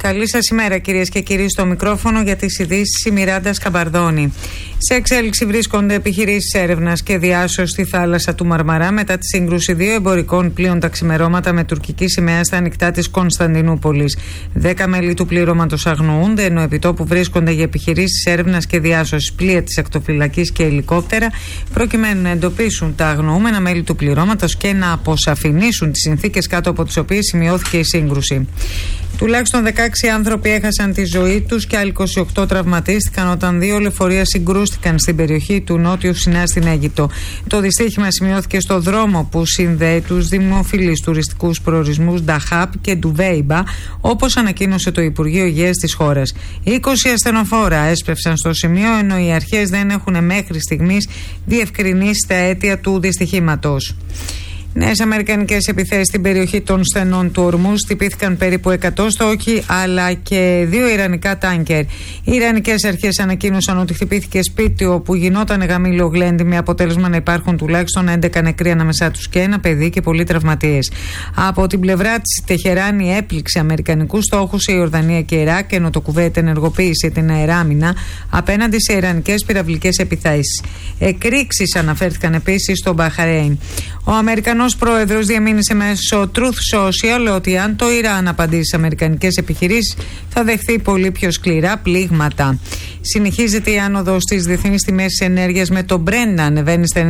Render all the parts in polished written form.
Καλή σας ημέρα, κυρίες και κύριοι. Στο μικρόφωνο για τις ειδήσεις η Μιράντα Σκαμπαρδόνη. Σε εξέλιξη βρίσκονται επιχειρήσεις έρευνας και διάσωσης στη θάλασσα του Μαρμαρά μετά τη σύγκρουση δύο εμπορικών πλοίων τα ξημερώματα με τουρκική σημαία στα ανοιχτά της Κωνσταντινούπολης. 10 μέλη του πληρώματος αγνοούνται, ενώ επιτόπου βρίσκονται για επιχειρήσεις έρευνας και διάσωσης πλοία της ακτοφυλακής και ελικόπτερα, προκειμένου να εντοπίσουν τα αγνοούμενα μέλη του πληρώματος και να αποσαφηνίσουν τις συνθήκες κάτω από τις οποίες σημειώθηκε η σύγκρουση. Τουλάχιστον 16 άνθρωποι έχασαν τη ζωή τους και άλλοι 28 τραυματίστηκαν όταν δύο λεωφορεία συγκρούστηκαν στην περιοχή του Νότιου Σινά στην Αίγυπτο. Το δυστύχημα σημειώθηκε στο δρόμο που συνδέει τους δημοφιλείς τουριστικούς προορισμούς Νταχάπ και Ντουβέιμπα, όπως ανακοίνωσε το Υπουργείο Υγείας της χώρας. 20 ασθενοφόρα έσπευσαν στο σημείο, ενώ οι αρχές δεν έχουν μέχρι στιγμής διευκρινίσει τα αίτια του δυστυχήματος. Νέες αμερικανικές επιθέσεις στην περιοχή των στενών του Ορμούζ χτυπήθηκαν περίπου 100 στόχοι, αλλά και 2 ιρανικά τάνκερ. Οι ιρανικές αρχές ανακοίνωσαν ότι χτυπήθηκε σπίτι όπου γινόταν γαμήλιο γλέντι, με αποτέλεσμα να υπάρχουν τουλάχιστον 11 νεκροί ανάμεσά τους και ένα παιδί και πολλοί τραυματίες. Από την πλευρά της, Τεχεράνη έπληξε αμερικανικούς στόχους σε Ιορδανία και Ιράκ, ενώ το Κουβέιτ ενεργοποίησε την αεράμινα απέναντι σε ιρανικές πυραυλικές επιθέσεις. Εκρήξεις αναφέρθηκαν επίσης στο Μπαχρέιν. Ο Αμερικανός πρόεδρος διαμήνυσε μέσω Truth Social ότι αν το Ιράν απαντήσει στις αμερικανικές επιχειρήσεις θα δεχθεί πολύ πιο σκληρά πλήγματα. Συνεχίζεται η άνοδος στις διεθνείς τιμές ενέργειας, με το Brent να ανεβαίνει στα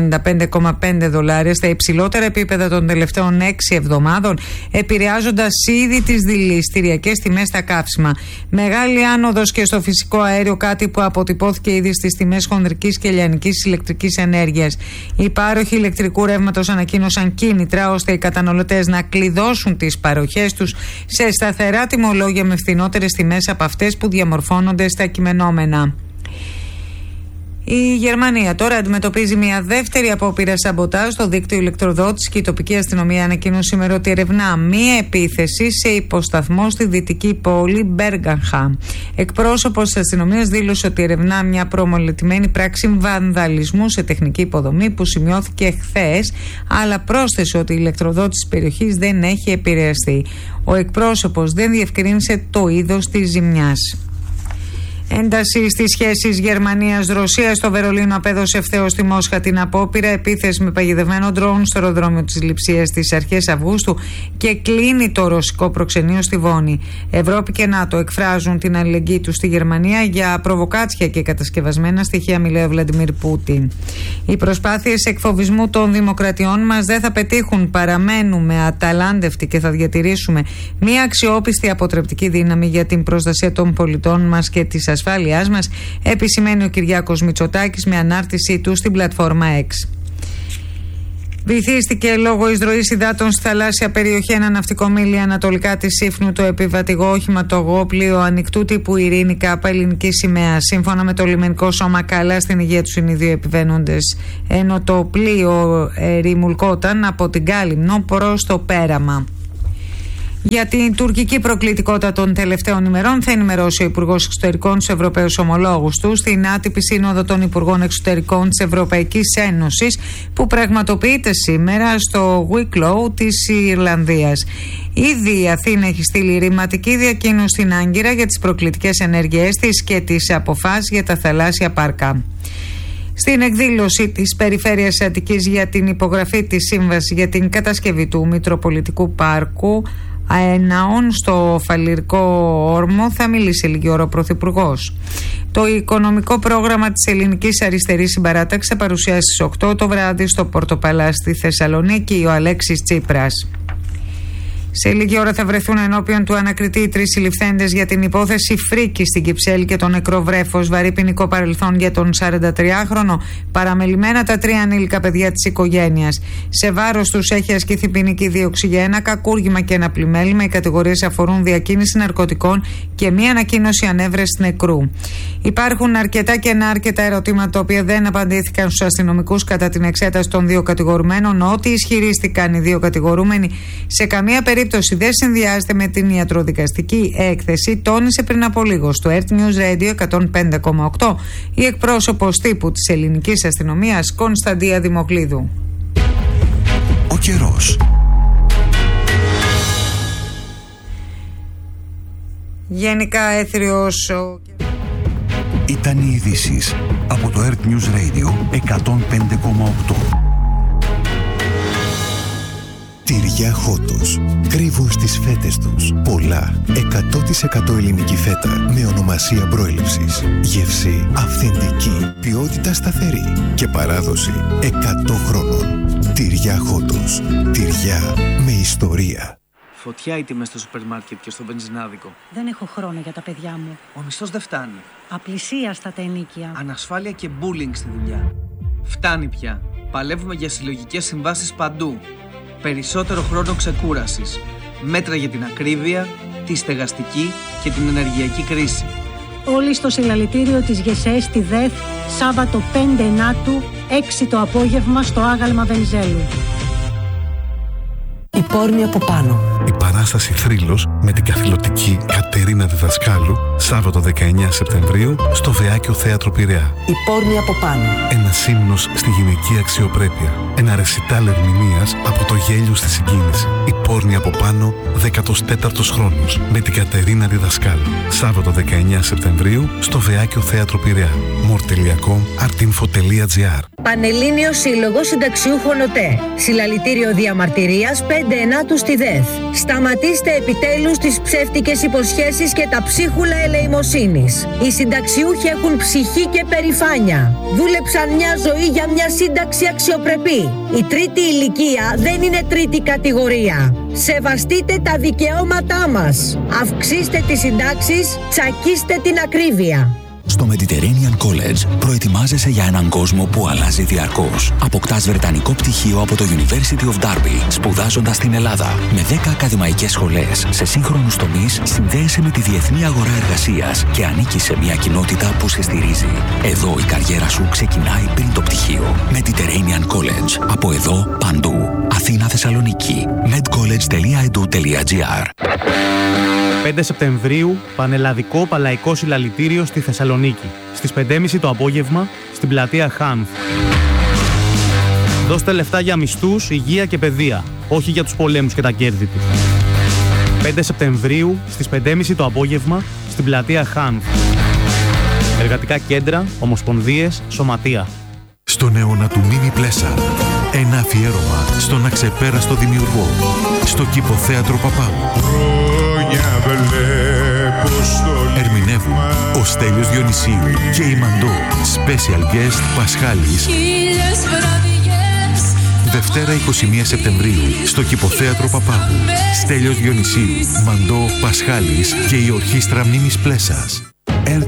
$95,5 στα υψηλότερα επίπεδα των τελευταίων 6 εβδομάδων, επηρεάζοντας ήδη τις δηληστηριακές τιμές στα καύσιμα. Μεγάλη άνοδος και στο φυσικό αέριο, κάτι που αποτυπώθηκε ήδη στις τιμές χονδρικής και λιανικής ηλεκτρικής ενέργειας. Οι πάροχοι ηλεκτρικού ρεύματος ανακοίνωσαν κίνητρα ώστε οι καταναλωτές να κλειδώσουν τις παροχές τους σε σταθερά τιμολόγια με φθηνότερες τιμές από αυτές που διαμορφώνονται στα κειμενόμενα. Η Γερμανία τώρα αντιμετωπίζει μια δεύτερη απόπειρα σαμποτάζ στο δίκτυο ηλεκτροδότησης και η τοπική αστυνομία ανακοίνωσε σήμερα ότι ερευνά μία επίθεση σε υποσταθμό στη δυτική πόλη Μπέργανχαμ. Εκπρόσωπος της αστυνομίας δήλωσε ότι ερευνά μια προμελετημένη πράξη βανδαλισμού σε τεχνική υποδομή που σημειώθηκε χθες, αλλά πρόσθεσε ότι η ηλεκτροδότηση της περιοχής δεν έχει επηρεαστεί. Ο εκπρόσωπος δεν διευκρίνησε το είδος της ζημιάς. Ένταση στις σχέσεις Γερμανίας-Ρωσίας. Στο Βερολίνο απέδωσε ευθέως στη Μόσχα την απόπειρα επίθεση με παγιδευμένο ντρόουν στο αεροδρόμιο της Λειψίας στις αρχές Αυγούστου και κλείνει το ρωσικό προξενείο στη Βόνη. Ευρώπη και ΝΑΤΟ εκφράζουν την αλληλεγγύη τους στη Γερμανία για προβοκάτσια και κατασκευασμένα στοιχεία, μιλάει ο Βλαντιμίρ Πούτιν. Οι προσπάθειες εκφοβισμού των δημοκρατιών μας δεν θα πετύχουν. Παραμένουμε αταλάντευτοι και θα διατηρήσουμε μια αξιόπιστη αποτρεπτική δύναμη για την προστασία των πολιτών μας και της ασφάλειάς μας, επισημαίνει ο Κυριάκος Μητσοτάκης με ανάρτησή του στην πλατφόρμα X. Βυθίστηκε λόγω εισρωής υδάτων στη θαλάσσια περιοχή ένα ναυτικομίλι ανατολικά της Σύφνου το επιβατικό οχηματογό πλοίο ανοιχτού τύπου Ειρήνικα από ελληνική σημαία. Σύμφωνα με το λιμενικό σώμα, καλά στην υγεία τους είναι οι δύο επιβαίνοντες, ενώ το πλοίο ρημουλκόταν από την Κάλυμνο προς το πέραμα. Για την τουρκική προκλητικότητα των τελευταίων ημερών θα ενημερώσει ο Υπουργός Εξωτερικών στους Ευρωπαίους ομολόγους του στην άτυπη σύνοδο των Υπουργών Εξωτερικών της Ευρωπαϊκής Ένωσης που πραγματοποιείται σήμερα στο Wicklow της Ιρλανδίας. Ήδη η Αθήνα έχει στείλει ρηματική διακοίνωση στην Άγκυρα για τις προκλητικές ενέργειές της και τις αποφάσεις για τα θαλάσσια πάρκα. Στην εκδήλωση της Περιφέρειας Αττικής για την υπογραφή της σύμβασης για την κατασκευή του Μητροπολιτικού Πάρκου Αεναών στο Φαλιρικό Όρμο θα μιλήσει λίγη ώρα ο Πρωθυπουργός. Το οικονομικό πρόγραμμα της Ελληνικής Αριστερής Συμπαράταξης θα παρουσιάσει στις 8 το βράδυ στο Πορτοπαλά στη Θεσσαλονίκη ο Αλέξης Τσίπρας. Σε λίγη ώρα θα βρεθούν ενώπιον του ανακριτή οι 3 συλληφθέντες για την υπόθεση Φρίκη στην Κυψέλη και τον νεκρό βρέφος, βαρύ ποινικό παρελθόν για τον 43χρονο, παραμελημένα τα 3 ανήλικα παιδιά της οικογένειας. Σε βάρος τους έχει ασκηθεί ποινική δίωξη για ένα κακούργημα και ένα πλημέλημα. Οι κατηγορίες αφορούν διακίνηση ναρκωτικών και μία ανακοίνωση ανέβρεσης νεκρού. Υπάρχουν αρκετά κενά, αρκετά ερωτήματα τα οποία δεν απαντήθηκαν στους αστυνομικούς κατά την εξέταση των 2 κατηγορουμένων. Ό,τι ισχυρίστηκαν οι 2 κατηγορούμενοι σε καμία περίπτωση δεν συνδυάζεται με την ιατροδικαστική έκθεση, τόνισε πριν από λίγο στο Earth News Radio 105,8 η εκπρόσωπος τύπου της ελληνικής αστυνομίας Κωνσταντία Δημοκλίδου. Ο καιρός. Γενικά έθριος. Ήταν οι ειδήσεις από το Earth News Radio 105,8. Τυριά Χότος. Κρύβουν στις φέτες τους πολλά 100% ελληνική φέτα με ονομασία προέλευσης. Γεύση αυθεντική, ποιότητα σταθερή και παράδοση 100 χρόνων. Τυριά Χότος. Τυριά με ιστορία. Φωτιά οι τιμές στο σούπερ μάρκετ και στο μπενζινάδικο. Δεν έχω χρόνο για τα παιδιά μου. Ο μισθός δεν φτάνει. Απλησίαστα τα ενοίκια. Ανασφάλεια και bullying στη δουλειά. Φτάνει πια. Παλεύουμε για συλλογικές συμβάσεις παντού. Περισσότερο χρόνο ξεκούρασης. Μέτρα για την ακρίβεια, τη στεγαστική και την ενεργειακή κρίση. Όλοι στο συλλαλητήριο της ΓΕΣΕ στη ΔΕΘ, Σάββατο 5 Ενάτου, 6 το απόγευμα στο άγαλμα Βενιζέλου. Η πόρνη από πάνω. Η παράσταση Θρύλος με την καθηλωτική Κατερίνα Διδασκάλου, Σάββατο 19 Σεπτεμβρίου, στο Βεάκιο Θέατρο Πειραιά. Η πόρνη από πάνω. Ένας ύμνος στη γυναική αξιοπρέπεια. Ένα ρεσιτάλ ερμηνείας από το γέλιο στη συγκίνηση. Η πόρνη από πάνω, 14ος χρόνος, με την Κατερίνα Διδασκάλου. Σάββατο 19 Σεπτεμβρίου, στο Βεάκιο Θέατρο Πειραιά. more.com/artinfo.gr. Πανελλήνιος Σύλλογος Συνταξιούχων ΟΤΕ. Συλλαλητήριο διαμαρτυρίας 5 Ενάτου στη ΔΕΘ. Σταματήστε επιτέλους τις ψεύτικες υποσχέσεις και τα ψίχουλα ελεημοσύνης. Οι συνταξιούχοι έχουν ψυχή και περηφάνεια. Δούλεψαν μια ζωή για μια σύνταξη αξιοπρεπή. Η τρίτη ηλικία δεν είναι τρίτη κατηγορία. Σεβαστείτε τα δικαιώματά μας. Αυξήστε τις συντάξεις, τσακίστε την ακρίβεια. Στο Mediterranean College προετοιμάζεσαι για έναν κόσμο που αλλάζει διαρκώς. Αποκτάς βρετανικό πτυχίο από το University of Derby, σπουδάζοντας στην Ελλάδα. Με 10 ακαδημαϊκές σχολές σε σύγχρονους τομείς, συνδέεσαι με τη διεθνή αγορά εργασίας και ανήκεις σε μια κοινότητα που σε στηρίζει. Εδώ η καριέρα σου ξεκινάει πριν το πτυχίο. Mediterranean College. Από εδώ παντού. Αθήνα, Θεσσαλονίκη. medcollege.edu.gr. 5 Σεπτεμβρίου, πανελλαδικό παλαϊκό συλλαλητήριο στη Θεσσαλονίκη. Στις 5.30 το απόγευμα, στην πλατεία Χάνθ. Δώστε λεφτά για μισθούς, υγεία και παιδεία, όχι για τους πολέμους και τα κέρδη τους. 5 Σεπτεμβρίου, στις 5.30 το απόγευμα, στην πλατεία Χάνθ. Εργατικά κέντρα, ομοσπονδίες, σωματεία. Στον αιώνα του Μίμη Πλέσα. Ένα αφιέρωμα στον αξεπέραστο δημιουργό. Στο Κηποθέατρο Παπάγου. Ερμηνεύουν ο Στέλιος Διονυσίου και η Μαντώ. Special guest Πασχάλης. Δευτέρα 21 Σεπτεμβρίου στο Κηποθέατρο Παπάγου. Στέλιος Διονυσίου, Μαντώ, Πασχάλης και η Ορχήστρα Μίμης Πλέσας.